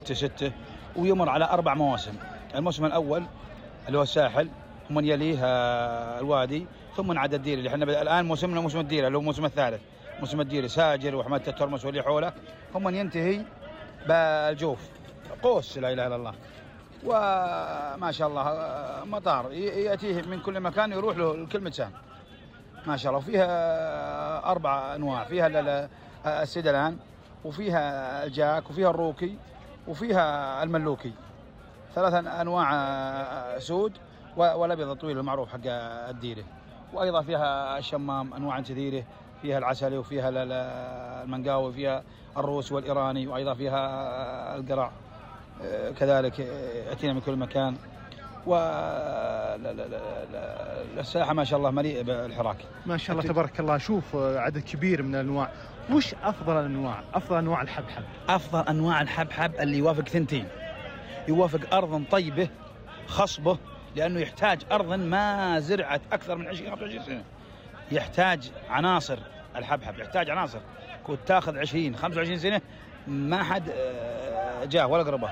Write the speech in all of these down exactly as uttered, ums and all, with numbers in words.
ستة ويمر على أربع مواسم. الموسم الأول اللي هو الساحل، ثم يليه الوادي، ثم عاد الديري اللي احنا الآن موسمنا موسم الديري اللي هو الموسم الثالث. موسم الديري ساجر وحمد الترمس واللي حوله، ثم ينتهي بالجوف قوس لا إله إلا الله. وما شاء الله مطار يأتيه من كل مكان يروح له كل مكان ما شاء الله. فيها أربع أنواع، فيها السدلان وفيها الجاك وفيها الروكي وفيها الملوكي، ثلاثة أنواع سود والأبيض الطويل المعروف حق الديرة. وأيضا فيها الشمام أنواع كثيرة، فيها العسلي وفيها المنقاوي وفيها الروس والإيراني، وأيضا فيها القرع كذلك يأتينا من كل مكان. والساحة ما شاء الله مليئة بالحراك ما شاء الله تبارك الله. شوف عدد كبير من الأنواع. وش أفضل الأنواع؟ أفضل أنواع الحبحب؟ أفضل أنواع الحبحب اللي يوافق ثنتين، يوافق أرض طيبة خصبة، لأنه يحتاج أرض ما زرعت أكثر من عشرين خمسة وعشرين سنة. يحتاج عناصر الحبحب، يحتاج عناصر كنت تاخذ عشرين خمسة وعشرين سنة ما حد جاه ولا قربه.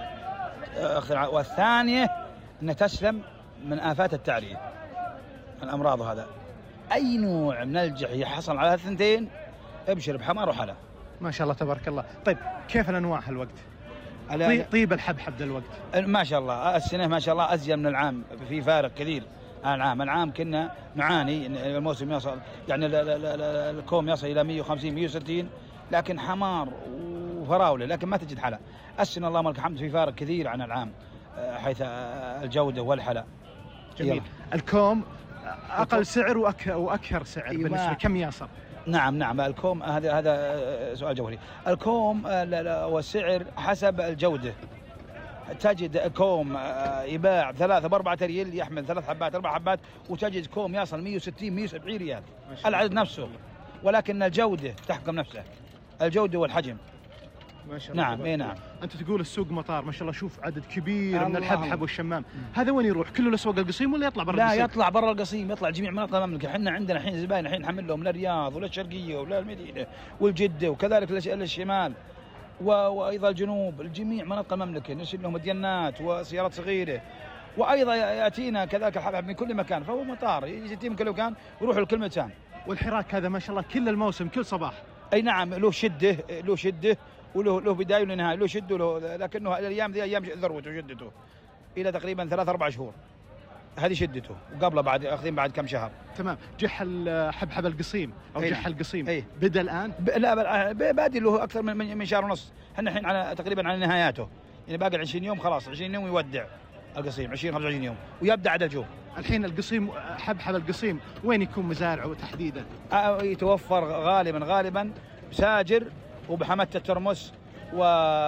والثانية أن تسلم من آفات التعرية الأمراض. وهذا أي نوع من الجح يحصل على الثنتين ابشر بحمار وحلا. ما شاء الله تبارك الله. طيب كيف الأنواع هالوقت؟ طيب الحبحب ذا الوقت ما شاء الله السنة ما شاء الله أزين من العام، في فارق كثير عن العام. العام كنا نعاني الموسم يصل يعني الكوم يصل إلى مئة وخمسين مئة وستين، لكن حمار وفراولة لكن ما تجد حلا. السنة اللهم لك الحمد في فارق كثير عن العام حيث الجودة والحلا. جميل. يلا. الكوم أقل سعر وأك... وأكثر سعر بالنسبة كم يصل؟ نعم نعم الكوم هذا هذا سؤال جوهري. الكوم والسعر حسب الجودة. تجد كوم يباع ثلاثة بأربعة ريال يحمل ثلاث حبات أربع حبات، وتجد كوم يصل مئة وستين مئة وسبعين ريال العدد نفسه، ولكن الجودة تحكم نفسها، الجودة والحجم. ما شاء الله. نعم اي نعم. انت تقول السوق مطار ما شاء الله. شوف عدد كبير من الحبحب والشمام. هذا وين يروح؟ كله لسوق القصيم ولا يطلع برا لا القصيم؟ يطلع برا القصيم، يطلع جميع مناطق المملكه. احنا عندنا الحين زباين الحين نحمل لهم للرياض ولا الشرقيه ولا المدينه والجده وكذلك للشمال وايضا الجنوب، الجميع مناطق المملكه نرسل لهم ديانات وسيارات صغيره. وايضا ياتينا كذلك الحبحب من كل مكان، فهو مطار يجي من كل مكان ويروح لكل مكان. والحراك هذا ما شاء الله كل الموسم كل صباح. اي نعم له شده له شده وله له بدايه وله نهايه، له شده وله، لكنه الايام ذي ايام ذروته وشدته الى تقريبا ثلاث اربع شهور، هذه شدته، وقبله بعد اخذين بعد كم شهر. تمام. جح الحبحب القصيم او أي جح القصيم أي. بدا الان؟ ب... لا بادي له اكثر من من شهر ونص. احنا الحين على تقريبا على نهاياته، يعني باقي عشرين يوم خلاص، عشرين يوم يودع القصيم، عشرين خمسة وعشرين يوم ويبدا عاد الجو. الحين القصيم حبحب القصيم وين يكون مزارعه تحديدا؟ آه يتوفر غالبا غالبا بساجر وبحمد الترمس و...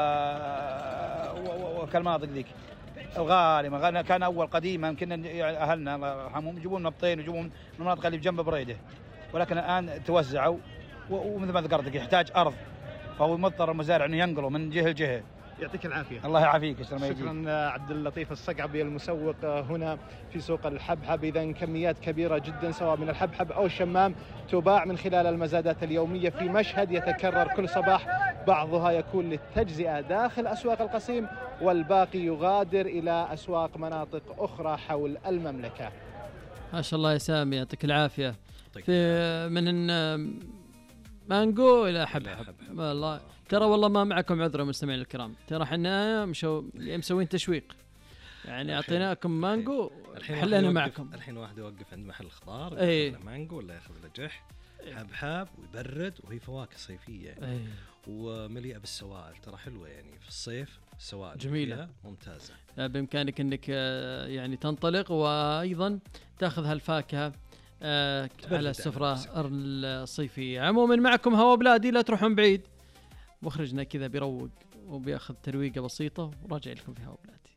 و... وكالمناطق ذيك غالبا. كان اول قديما كنا اهلنا الله يرحمهم يجيبون نبطين ويجيبون من المناطق اللي بجنب بريده، ولكن الان توزعوا ومثل ما ذكرت يحتاج ارض، فهو مضطر المزارع انه ينقلوا من جهه لجهه. يعطيك العافيه. الله يعافيك. شكرا عبد اللطيف الصقعبي المسوق هنا في سوق الحبحب. اذا كميات كبيره جدا سواء من الحبحب او الشمام تباع من خلال المزادات اليوميه في مشهد يتكرر كل صباح، بعضها يكون للتجزئه داخل اسواق القصيم والباقي يغادر الى اسواق مناطق اخرى حول المملكه. ما شاء الله يا سامي يعطيك العافيه. في من مانجو الى حبحب والله. ترى والله ما معكم عذر مستمعين الكرام، ترى احنا مشو مسوين تشويق، يعني اعطيناكم مانجو حلينا معكم. الحين واحد يوقف عند محل الخضار ايه. ياخذ مانجو ولا ياخذ له جح حبحب ويبرد، وهي فواكه صيفيه يعني. ايه. ومليئه بالسوائل، ترى حلوه يعني في الصيف السوائل جميله ممتازه. بامكانك انك يعني تنطلق وايضا تاخذ هالفاكهه آه على السفرة الصيفية. عموما معكم هوا بلادي، لا تروحون بعيد، مخرجنا كذا بيروق وبياخذ ترويقة بسيطة وراجع لكم في هوا بلادي.